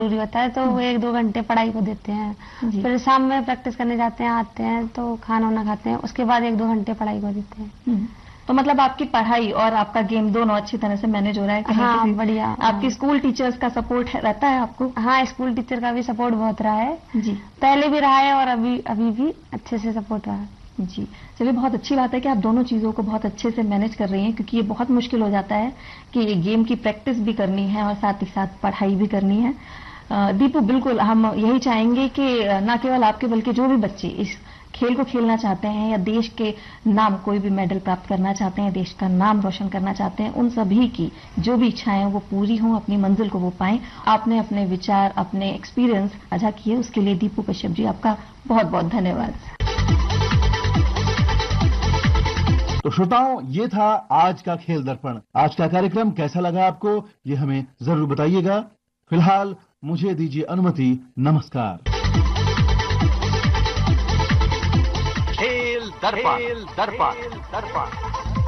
जरूरी होता है, तो वो 1-2 घंटे पढ़ाई को देते हैं। जी। फिर शाम में प्रैक्टिस करने जाते हैं, आते हैं तो खाना वाना खाते हैं, उसके बाद 1-2 घंटे पढ़ाई को देते हैं। तो मतलब आपकी पढ़ाई और आपका गेम दोनों अच्छी तरह से मैनेज हो रहा है? कहीं हाँ, किसी बढ़िया। आपकी स्कूल टीचर्स का सपोर्ट रहता है आपको? हाँ, स्कूल टीचर का भी सपोर्ट बहुत रहा है जी। पहले भी रहा है और अभी भी अच्छे से सपोर्ट रहा है। जी, चलिए, बहुत अच्छी बात है कि आप दोनों चीज़ों को बहुत अच्छे से मैनेज कर रही हैं, क्योंकि ये बहुत मुश्किल हो जाता है कि गेम की प्रैक्टिस भी करनी है और साथ ही साथ पढ़ाई भी करनी है। दीपू, बिल्कुल हम यही चाहेंगे कि ना केवल आपके बल्कि जो भी बच्चे इस खेल को खेलना चाहते हैं या देश के नाम कोई भी मेडल प्राप्त करना चाहते हैं, देश का नाम रोशन करना चाहते हैं, उन सभी की जो भी इच्छाएं वो पूरी हों, अपनी मंजिल को वो पाएं। आपने अपने विचार, अपने एक्सपीरियंस साझा किए, उसके लिए दीपू कश्यप जी आपका बहुत बहुत धन्यवाद। तो श्रोताओं, ये था आज का खेल दर्पण। आज का कार्यक्रम कैसा लगा आपको, ये हमें जरूर बताइएगा। फिलहाल मुझे दीजिए अनुमति। नमस्कार। खेल दर्पण।